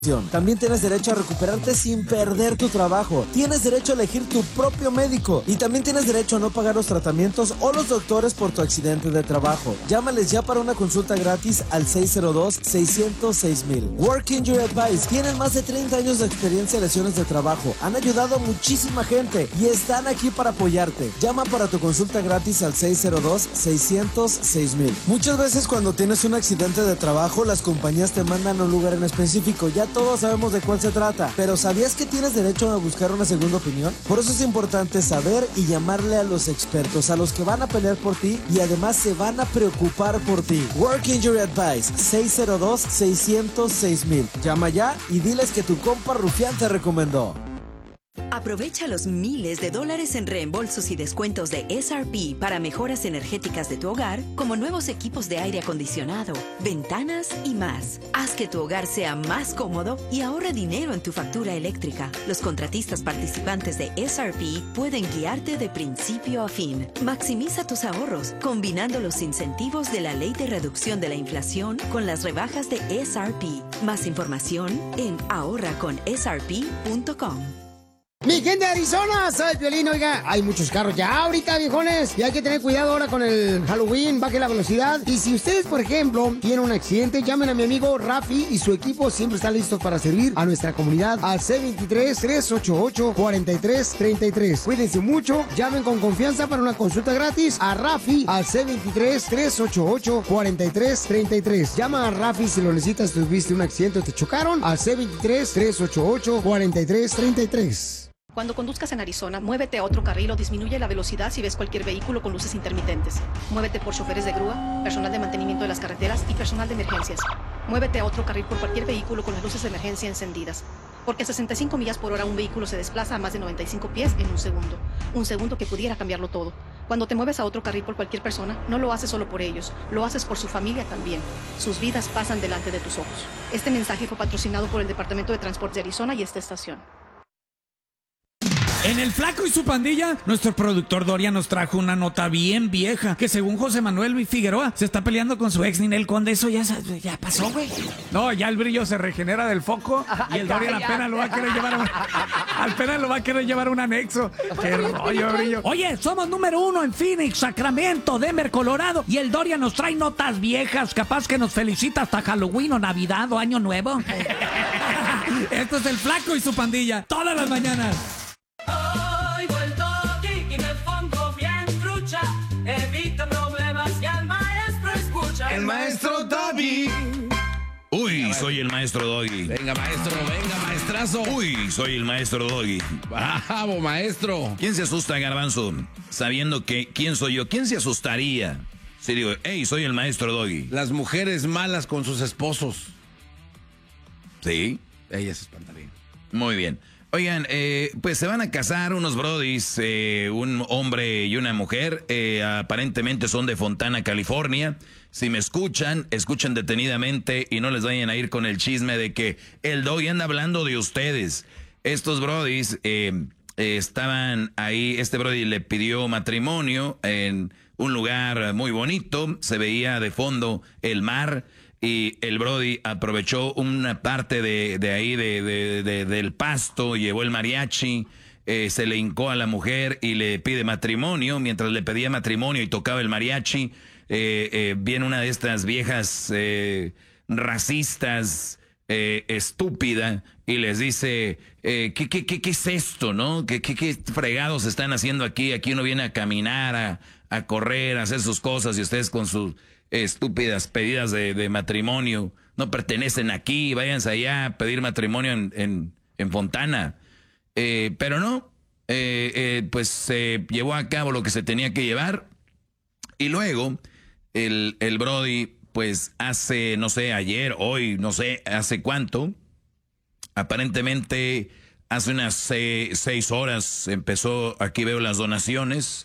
También tienes derecho a recuperarte sin perder tu trabajo. Tienes derecho a elegir tu propio médico. Y también tienes derecho a no pagar los tratamientos o los doctores por tu accidente de trabajo. Llámales ya para una consulta gratis al 602-600-6000. Work Injury Advice. Tienen más de 30 años de experiencia en lesiones de trabajo. Han ayudado a muchísima gente y están aquí para apoyarte. Llama para tu consulta gratis al 602-600-6000. Muchas veces cuando tienes un accidente de trabajo, las compañías te mandan a un lugar en específico. Ya todos sabemos de cuál se trata, pero ¿sabías que tienes derecho a buscar una segunda opinión? Por eso es importante saber y llamarle a los expertos, a los que van a pelear por ti y además se van a preocupar por ti. Work Injury Advice, 602-600-6000. Llama ya y diles que tu compa Rufián te recomendó. Aprovecha los miles de dólares en reembolsos y descuentos de SRP para mejoras energéticas de tu hogar, como nuevos equipos de aire acondicionado, ventanas y más. Haz que tu hogar sea más cómodo y ahorre dinero en tu factura eléctrica. Los contratistas participantes de SRP pueden guiarte de principio a fin. Maximiza tus ahorros, combinando los incentivos de la Ley de Reducción de la Inflación con las rebajas de SRP. Más información en ahorraconsrp.com. Mi gente de Arizona, soy Piolín. Oiga, hay muchos carros ya ahorita, viejones, y hay que tener cuidado ahora con el Halloween, baje la velocidad. Y si ustedes, por ejemplo, tienen un accidente, llamen a mi amigo Rafi y su equipo siempre están listos para servir a nuestra comunidad al C23-388-4333. Cuídense mucho, llamen con confianza para una consulta gratis a Rafi al C23-388-4333. Llama a Rafi si lo necesitas, tuviste un accidente o te chocaron al C23-388-4333. Cuando conduzcas en Arizona, muévete a otro carril o disminuye la velocidad si ves cualquier vehículo con luces intermitentes. Muévete por choferes de grúa, personal de mantenimiento de las carreteras y personal de emergencias. Muévete a otro carril por cualquier vehículo con las luces de emergencia encendidas. Porque a 65 millas por hora un vehículo se desplaza a más de 95 pies en un segundo. Un segundo que pudiera cambiarlo todo. Cuando te mueves a otro carril por cualquier persona, no lo haces solo por ellos, lo haces por su familia también. Sus vidas pasan delante de tus ojos. Este mensaje fue patrocinado por el Departamento de Transporte de Arizona y esta estación. En El Flaco y su pandilla, nuestro productor Dorian nos trajo una nota bien vieja, que según José Manuel Figueroa se está peleando con su ex Ninel Conde. Eso ya pasó, güey. No, ya el brillo se regenera del foco y el Dorian apenas lo va a querer llevar a un anexo. Qué rollo, brillo. Oye, somos número 1 en Phoenix, Sacramento, Denver, Colorado, y el Dorian nos trae notas viejas, capaz que nos felicita hasta Halloween o Navidad o Año Nuevo. Esto es El Flaco y su pandilla, todas las mañanas. Oigo el toque y me pongo bien trucha. Evita problemas y al maestro escucha. El maestro Doggy. Uy, soy el maestro Doggy. Venga, maestro, venga, maestrazo. Uy, soy el maestro Doggy. Bravo, maestro. ¿Quién se asusta, Garbanzo? Sabiendo que quién soy yo. ¿Quién se asustaría si digo, hey, soy el maestro Doggy? Las mujeres malas con sus esposos. ¿Sí? Ellas se espantarían. Muy bien. Oigan, pues se van a casar unos brodis, un hombre y una mujer, aparentemente son de Fontana, California. Si me escuchan detenidamente y no les vayan a ir con el chisme de que el Doggy anda hablando de ustedes. Estos brodis estaban ahí, este brody le pidió matrimonio en un lugar muy bonito, se veía de fondo el mar. Y el brody aprovechó una parte de ahí del pasto, llevó el mariachi, se le hincó a la mujer y le pide matrimonio. Mientras le pedía matrimonio y tocaba el mariachi, viene una de estas viejas racistas, estúpida, y les dice, ¿qué es esto, no? ¿Qué fregados están haciendo aquí? Aquí uno viene a caminar, a correr, a hacer sus cosas, y ustedes con sus estúpidas pedidas de matrimonio no pertenecen aquí, váyanse allá a pedir matrimonio en Fontana. Pero no, pues se llevó a cabo lo que se tenía que llevar, y luego el brody, pues hace, no sé, ayer, hoy, no sé, hace cuánto, aparentemente hace unas 6 horas empezó, aquí veo las donaciones,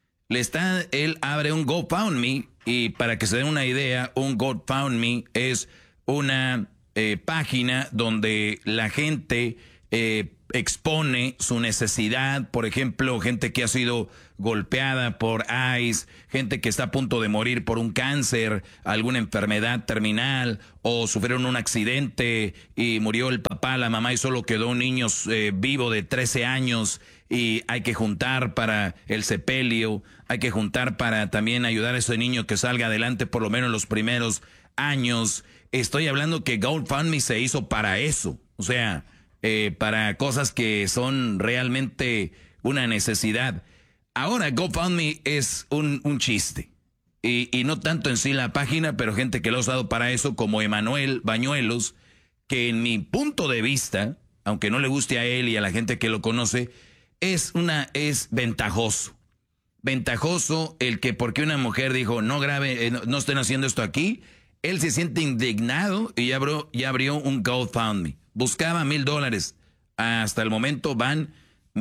él abre un GoFundMe. Y para que se den una idea, un GoFundMe es una página donde la gente expone su necesidad, por ejemplo, gente que ha sido golpeada por ICE, gente que está a punto de morir por un cáncer, alguna enfermedad terminal, o sufrieron un accidente y murió el papá, la mamá y solo quedó un niño vivo de 13 años y hay que juntar para el sepelio, hay que juntar para también ayudar a ese niño que salga adelante por lo menos los primeros años. Estoy hablando que GoFundMe se hizo para eso, o sea, para cosas que son realmente una necesidad. Ahora GoFundMe es un chiste. Y no tanto en sí la página, pero gente que lo ha usado para eso, como Emanuel Bañuelos, que en mi punto de vista, aunque no le guste a él y a la gente que lo conoce, es ventajoso. Ventajoso el que porque una mujer dijo, no grabe, no estén haciendo esto aquí, él se siente indignado y ya abrió un GoFundMe. Buscaba $1,000. Hasta el momento van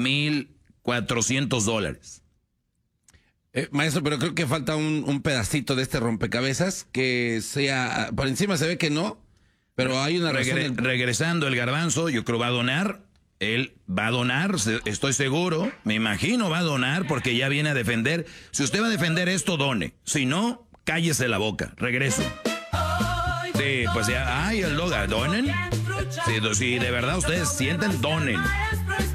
$1,400. Maestro, pero creo que falta un pedacito de este rompecabezas que sea... Por encima se ve que no, pero hay una razón. Regresando el Garbanzo, yo creo va a donar. Él va a donar, estoy seguro, me imagino va a donar porque ya viene a defender. Si usted va a defender esto, done. Si no, cállese la boca. Regreso. Sí, pues ya, el Loga, donen. Si de verdad ustedes sienten, donen.